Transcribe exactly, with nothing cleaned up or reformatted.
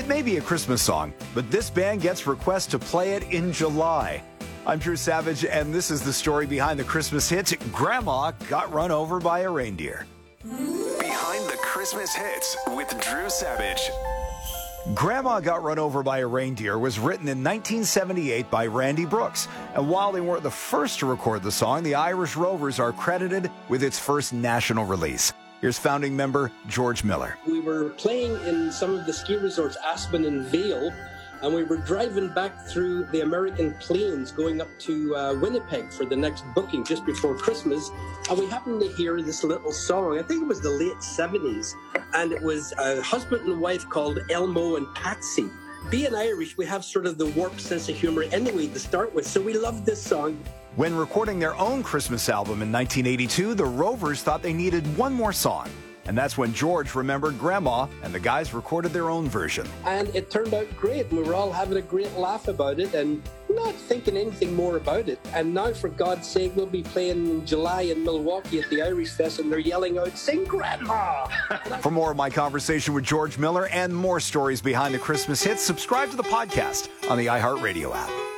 It may be a Christmas song, but this band gets requests to play it in July. I'm Drew Savage, and this is the story behind the Christmas hits. Grandma Got Run Over by a Reindeer. Behind the Christmas hits with Drew Savage. Grandma Got Run Over by a Reindeer was written in nineteen seventy-eight by Randy Brooks. And while they weren't the first to record the song, the Irish Rovers are credited with its first national release. Here's founding member George Miller. We were playing in some of the ski resorts, Aspen and Vail, and we were driving back through the American plains going up to uh, Winnipeg for the next booking just before Christmas. And we happened to hear this little song. I think it was the late seventies. And it was a husband and wife called Elmo and Patsy. Being Irish, we have sort of the warped sense of humor anyway to start with. So we loved this song. When recording their own Christmas album in nineteen eighty-two, the Rovers thought they needed one more song. And that's when George remembered Grandma, and the guys recorded their own version. And it turned out great. We were all having a great laugh about it and not thinking anything more about it. And now, for God's sake, we'll be playing in July in Milwaukee at the Irish Fest, and they're yelling out, "Sing Grandma!" For more of my conversation with George Miller and more stories behind the Christmas hits, subscribe to the podcast on the iHeartRadio app.